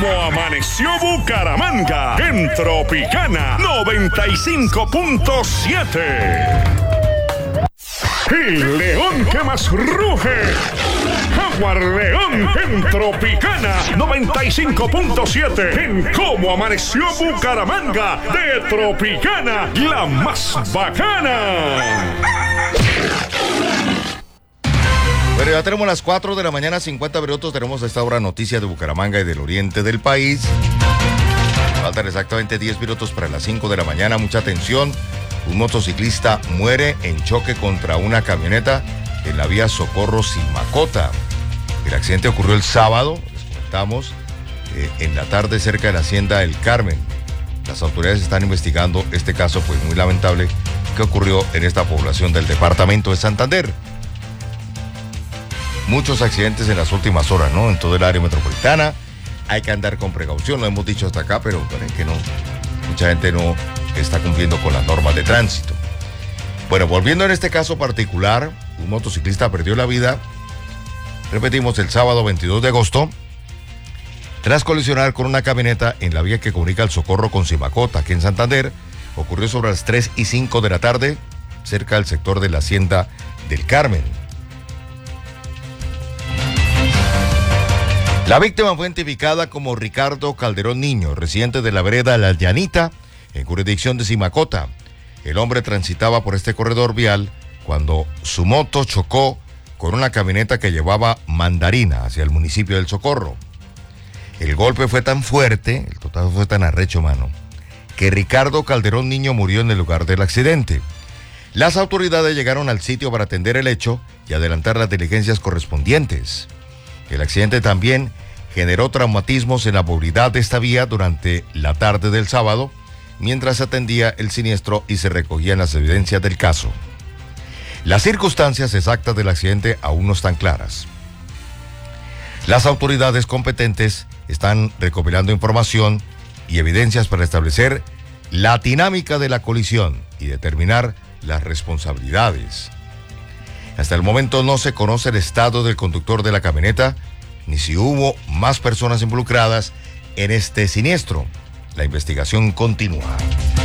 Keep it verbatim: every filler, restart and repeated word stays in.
¿Cómo amaneció Bucaramanga? En Tropicana noventa y cinco punto siete. El león que más ruge, Jaguar León en Tropicana noventa y cinco punto siete. En Cómo amaneció Bucaramanga de Tropicana, la más bacana. Bueno, ya tenemos las cuatro de la mañana, cincuenta minutos. Tenemos a esta hora noticias de Bucaramanga y del oriente del país. Faltan exactamente diez minutos para las cinco de la mañana. Mucha atención. Un motociclista muere en choque contra una camioneta en la vía Socorro-Simacota. El accidente ocurrió el sábado, les comentamos, eh, en la tarde cerca de la hacienda El Carmen. Las autoridades están investigando este caso, pues muy lamentable, que ocurrió en esta población del departamento de Santander. Muchos accidentes en las últimas horas, ¿no? En todo el área metropolitana. Hay que andar con precaución, lo hemos dicho hasta acá, pero es que no, mucha gente no está cumpliendo con las normas de tránsito. Bueno, volviendo en este caso particular, un motociclista perdió la vida, repetimos, el sábado veintidós de agosto, tras colisionar con una camioneta en la vía que comunica el Socorro con Simacota, aquí en Santander. Ocurrió sobre las tres y cinco de la tarde, cerca del sector de la hacienda del Carmen. La víctima fue identificada como Ricardo Calderón Niño, residente de la vereda La Llanita, en jurisdicción de Simacota. El hombre transitaba por este corredor vial cuando su moto chocó con una camioneta que llevaba mandarina hacia el municipio del Socorro. El golpe fue tan fuerte, el total fue tan arrecho, mano, que Ricardo Calderón Niño murió en el lugar del accidente. Las autoridades llegaron al sitio para atender el hecho y adelantar las diligencias correspondientes. El accidente también generó traumatismos en la movilidad de esta vía durante la tarde del sábado, mientras se atendía el siniestro y se recogían las evidencias del caso. Las circunstancias exactas del accidente aún no están claras. Las autoridades competentes están recopilando información y evidencias para establecer la dinámica de la colisión y determinar las responsabilidades. Hasta el momento no se conoce el estado del conductor de la camioneta, ni si hubo más personas involucradas en este siniestro. La investigación continúa.